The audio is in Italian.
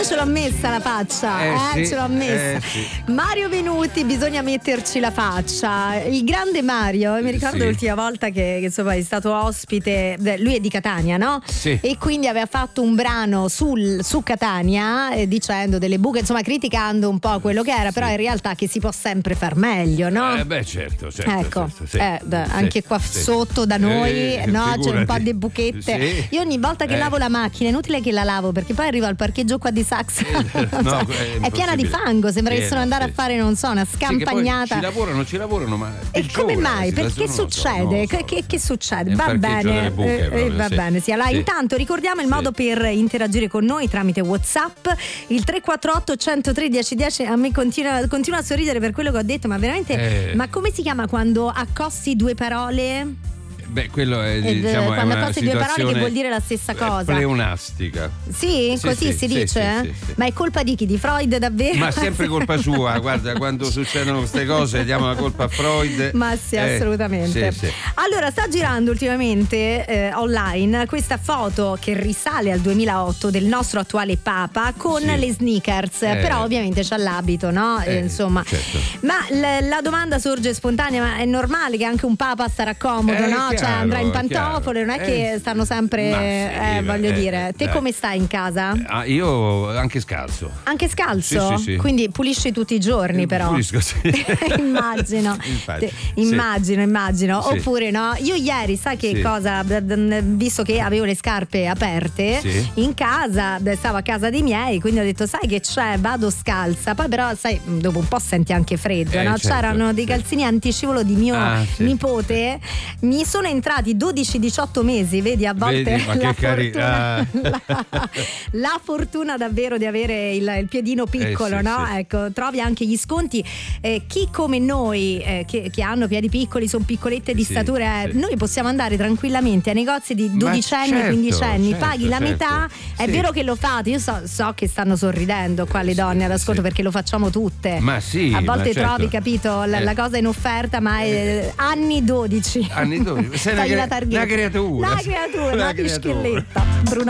io ce l'ho messa la faccia, sì, ce l'ho messa. sì. Mario Venuti, bisogna metterci la faccia. Il grande Mario, mi ricordo Sì. l'ultima volta che insomma è stato ospite, lui è di Catania, no? Sì. E quindi aveva fatto un brano su Catania, dicendo delle buche, insomma criticando un po' quello che era, però in realtà che si può sempre far meglio, no? Certo. Ecco, certo, sì. anche qua sotto da noi, no? C'è un po' di buchette. Sì. Io ogni volta che lavo la macchina, è inutile che la lavo, perché poi arrivo al parcheggio qua di Sax, No, è piena di fango, sembra che sono andare a fare, non so, una Sì, che poi scampagnata. ci lavorano, ma E come mai? Perché succede? Che succede? Va bene, va bene. Sì. Allora, intanto ricordiamo il modo per interagire con noi tramite WhatsApp, il 348 103 1010. A me continua a sorridere per quello che ho detto, ma veramente, ma come si chiama quando accosti due parole? Beh, quello è, diciamo, quando è una accosti due parole che situazione vuol dire la stessa cosa. Pleonastica. Sì, così si dice? Sì. Ma è colpa di chi? Di Freud davvero? Ma è sempre colpa sua, guarda, quando succedono queste cose diamo la colpa a Freud. Ma sì, assolutamente. Sì. Allora, sta girando ultimamente online questa foto che risale al 2008 del nostro attuale Papa con le sneakers, però ovviamente c'ha l'abito, no? Insomma. Certo. Ma la domanda sorge spontanea, ma è normale che anche un Papa starà comodo, no? Chiaro, cioè andrà in pantofole, non è che stanno sempre, voglio dire. Te come stai in casa? Io anche scalzo. Anche scalzo? Sì. Quindi pulisci tutti i giorni, però. Pulisco, sì. Immagino. Infatti, Immagino. Sì. Oppure no, io ieri sai che cosa, visto che avevo le scarpe aperte in casa, stavo a casa dei miei, quindi ho detto sai che c'è, vado scalza. Poi però sai, dopo un po' senti anche freddo, no? Certo, c'erano dei calzini antiscivolo di mio nipote, mi sono entrati 12-18 mesi, vedi, a volte la fortuna davvero di avere il piedino piccolo, no? Ecco, trovi anche gli sconti. Chi come noi che hanno piedi piccoli, sono piccolette di statura, noi possiamo andare tranquillamente a negozi di 12enni, 15enni, paghi la metà. È vero che lo fate, io so che stanno sorridendo qua le donne all'ascolto, perché lo facciamo tutte. Ma sì, a volte certo. trovi, capito, la cosa in offerta, ma è anni 12. Sei una creatura. La creatura, la pischelletta. Bruno